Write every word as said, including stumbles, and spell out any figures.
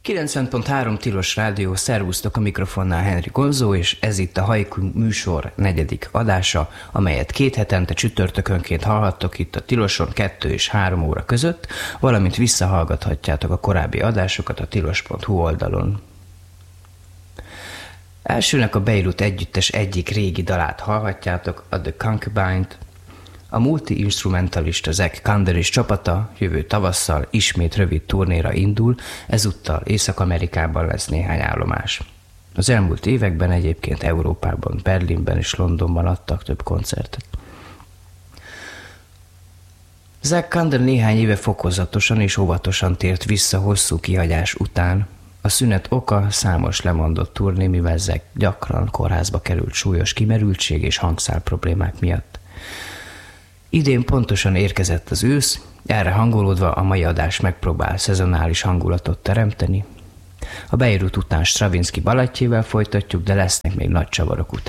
kilencven pont három Tilos Rádió, szervusztok, a mikrofonnál Henry Gonzó, és ez itt a Haiku műsor negyedik adása, amelyet két hetente csütörtökönként hallhattok itt a Tiloson kettő és három óra között, valamint visszahallgathatjátok a korábbi adásokat a tilos pont hu oldalon. Elsőnek a Beirut együttes egyik régi dalát hallhatjátok, a The Concubine-t. A multi-instrumentalista Zach Kander és csapata jövő tavasszal ismét rövid turnéra indul, ezúttal Észak-Amerikában lesz néhány állomás. Az elmúlt években egyébként Európában, Berlinben és Londonban adtak több koncertet. Zach Kander néhány éve fokozatosan és óvatosan tért vissza hosszú kihagyás után. A szünet oka számos lemondott turné, mivel Zach gyakran kórházba került súlyos kimerültség és hangszál problémák miatt. Idén pontosan érkezett az ősz, erre hangolódva a mai adás megpróbál szezonális hangulatot teremteni. A Beirut után Stravinsky balettjével folytatjuk, de lesznek még nagy csavarok után.